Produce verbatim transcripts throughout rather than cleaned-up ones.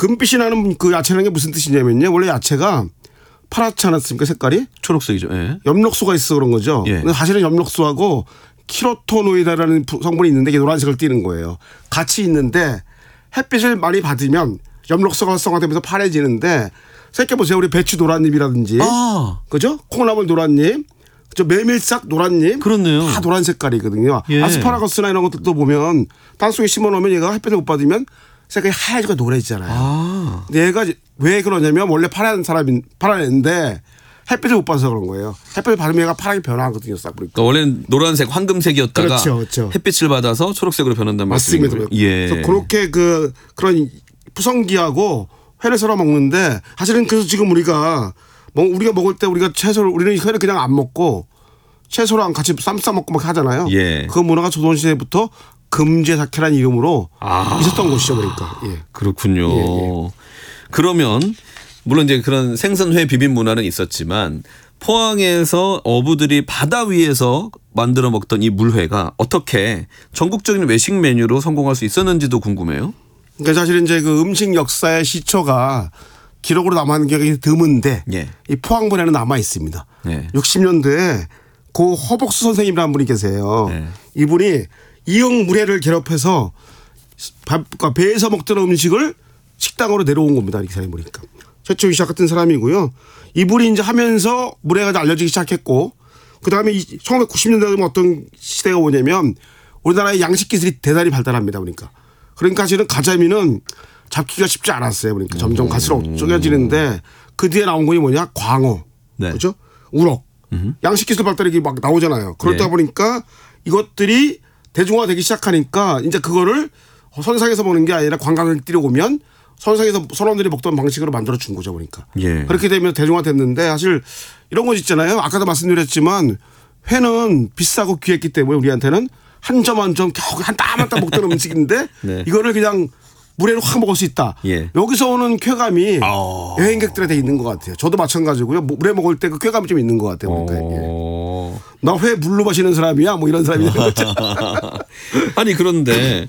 금빛이 나는 그 야채라는 게 무슨 뜻이냐면요. 원래 야채가 파랗지 않았습니까? 색깔이? 초록색이죠. 예. 엽록소가 있어 그런 거죠. 예. 근데 사실은 엽록소하고 키로토노이다라는 성분이 있는데 이게 노란색을 띠는 거예요. 같이 있는데 햇빛을 많이 받으면 엽록소가 활성화되면서 파래지는데 생각해보세요. 우리 배추 노란잎이라든지 아. 그죠? 콩나물 노란잎 저 메밀싹 노란잎 그렇네요. 다 노란 색깔이거든요. 예. 아스파라거스나 이런 것들도 보면 땅속에 심어놓으면 얘가 햇빛을 못 받으면 색깔이 하얘지고 노래지잖아요. 아. 근데 얘가 왜 그러냐면 원래 파란 사람인 파란 애인데 햇빛을 못 받아서 그런 거예요. 햇빛을 받으면 얘가 파랗게 변화하거든요. 싹 보니까. 그러니까 원래는 노란색, 황금색이었다가 그렇죠, 그렇죠. 햇빛을 받아서 초록색으로 변한다는 맞습니다. 말씀이고요. 예. 그래서 그렇게 그 그런 푸성기하고 회를 썰어 먹는데 사실은 그래서 지금 우리가 뭐 우리가 먹을 때 우리가 채소를 우리는 회를 그냥 안 먹고 채소랑 같이 쌈 싸 먹고 막 하잖아요. 예. 그 문화가 조선시대부터 금제사케라는 이름으로 아. 있었던 곳이죠, 그러니까. 예. 그렇군요. 예, 예. 그러면 물론 이제 그런 생선회 비빔 문화는 있었지만 포항에서 어부들이 바다 위에서 만들어 먹던 이 물회가 어떻게 전국적인 외식 메뉴로 성공할 수 있었는지도 궁금해요. 그러니까 사실은 이제 그 음식 역사의 시초가 기록으로 남아있는 게 드문데 예. 이 포항문에는 남아 있습니다. 예. 육십 년대에 고 허복수 선생님이라는 분이 계세요. 예. 이분이 이응 물회를 괴롭혀서 밥, 그러니까 배에서 먹던 음식을 식당으로 내려온 겁니다. 이렇게 생각해 보니까. 최초 이삭 같은 사람이고요. 이분이 이제 하면서 물회가 알려지기 시작했고 그 다음에 천구백구십 년대 되면 어떤 시대가 오냐면 우리나라의 양식 기술이 대단히 발달합니다. 그러니까. 그러니까 사실은 가자미는 잡기가 쉽지 않았어요. 그러니까 점점 갈수록 쪼개지는데 그 뒤에 나온 것이 뭐냐? 광어. 네. 그렇죠? 우럭. 음흠. 양식 기술 발달이 막 나오잖아요. 그러다 네. 보니까 이것들이 대중화되기 시작하니까 이제 그거를 선상에서 먹는 게 아니라 관광객들이 오면 선상에서 사람들이 먹던 방식으로 만들어 준 거죠. 그러니까. 예. 그렇게 되면 대중화됐는데 사실 이런 거 있잖아요. 아까도 말씀드렸지만 회는 비싸고 귀했기 때문에 우리한테는 한 점 한 점 겨우 한 땀 한 땀 먹던 음식인데 네. 이거를 그냥 물에로 확 먹을 수 있다. 예. 여기서 오는 쾌감이 어. 여행객들한테 있는 것 같아요. 저도 마찬가지고요. 물에 먹을 때 그 쾌감이 좀 있는 것 같아요. 그러니까. 예. 어. 나 회 물로 마시는 사람이야. 뭐 이런 사람이 있는 거죠. 아니 그런데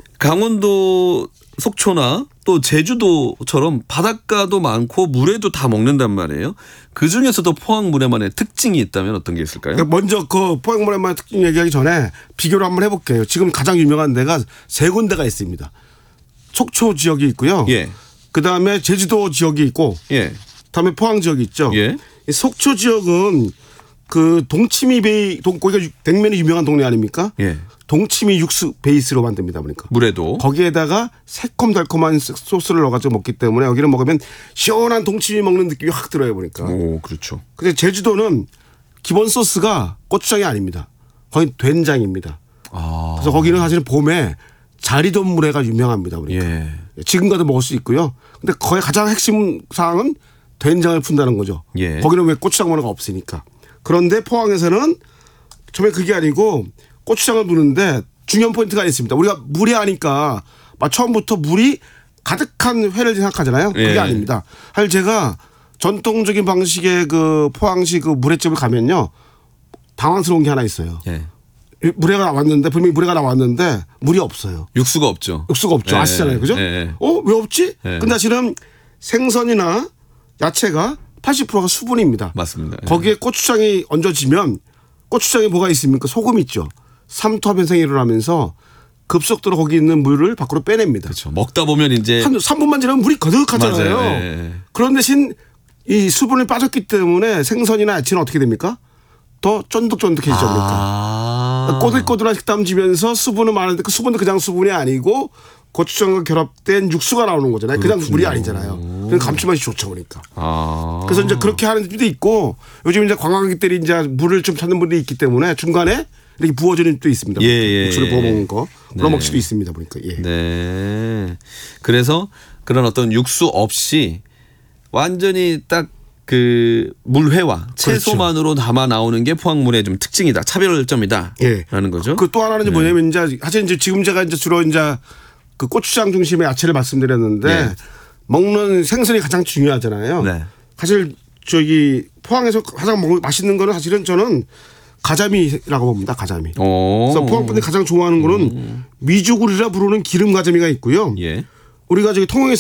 강원도 속초나 또 제주도처럼 바닷가도 많고 물에도 다 먹는단 말이에요. 그중에서도 포항 물회만의 특징이 있다면 어떤 게 있을까요? 그러니까 먼저 그 포항물회만의 특징 얘기하기 전에 비교를 한번 해볼게요. 지금 가장 유명한 데가 세 군데가 있습니다. 속초 지역이 있고요. 예. 그다음에 제주도 지역이 있고 예. 그다음에 포항 지역이 있죠. 예. 이 속초 지역은 그 동치미 베이 동 거기가 냉면이 유명한 동네 아닙니까? 예. 동치미 육수 베이스로 만듭니다. 그러니까 물에도 거기에다가 새콤달콤한 소스를 넣어가지고 먹기 때문에 여기는 먹으면 시원한 동치미 먹는 느낌이 확 들어요. 보니까. 오 그렇죠. 근데 제주도는 기본 소스가 고추장이 아닙니다. 거긴 된장입니다. 아. 그래서 거기는 사실은 봄에 자리돔 물회가 유명합니다. 그러니까. 예. 지금 가도 먹을 수 있고요. 근데 거의 가장 핵심 사항은 된장을 푼다는 거죠. 예. 거기는 왜 고추장 문화가 없으니까. 그런데 포항에서는 처음에 그게 아니고 고추장을 부는데 중요한 포인트가 있습니다. 우리가 물이 아니까 처음부터 물이 가득한 회를 생각하잖아요. 그게 예. 아닙니다. 사실 제가 전통적인 방식의 그 포항식 그 물회집을 가면요. 당황스러운 게 하나 있어요. 예. 물회가 나왔는데 분명히 물회가 나왔는데 물이 없어요. 육수가 없죠. 육수가 없죠. 예. 아시잖아요. 그죠? 예. 어? 왜 없지? 예. 근데 사실은 생선이나 야채가 팔십 퍼센트가 수분입니다. 맞습니다. 예. 거기에 고추장이 얹어지면 고추장에 뭐가 있습니까? 소금 있죠. 삼투압 현상이 일어나면서 급속도로 거기 있는 물을 밖으로 빼냅니다. 그렇죠. 먹다 보면 이제 한 삼 분만 지나면 물이 거득하잖아요. 맞아요. 예. 그런 대신 이 수분이 빠졌기 때문에 생선이나 야채는 어떻게 됩니까? 더 쫀득쫀득해지죠. 그러니까. 아. 꼬들꼬들한 식감 지면서 수분은 많은데 그 수분도 그냥 수분이 아니고 고추장과 결합된 육수가 나오는 거잖아요. 그냥 그렇군요. 물이 아니잖아요. 그냥 감칠맛이 좋죠. 그러니까. 아. 그래서 이제 그렇게 하는 집도 있고 요즘 이제 관광객들이 이제 물을 좀 찾는 분들이 있기 때문에 중간에 이렇게 부어주는 집도 있습니다. 예, 예, 육수를 부어 먹는 거. 그런 네. 먹을 수도 있습니다. 보니까. 예. 네. 그래서 그런 어떤 육수 없이 완전히 딱 그 물회와 채소만으로 담아 나오는 게 포항물의 좀 특징이다. 차별점이다. 예. 라는 거죠. 그 또 하나는 이제 뭐냐면 이제 사실 이제 지금 제가 이제 주로 이제 그 고추장 중심의 야채를 말씀드렸는데 네. 먹는 생선이 가장 중요하잖아요. 네. 사실 저기 포항에서 가장 먹, 맛있는 거는 사실은 저는 가자미라고 봅니다. 가자미. 오. 그래서 포항 분들이 가장 좋아하는 거는 미주굴이라 부르는 기름 가자미가 있고요. 예. 우리가 저기 통영에서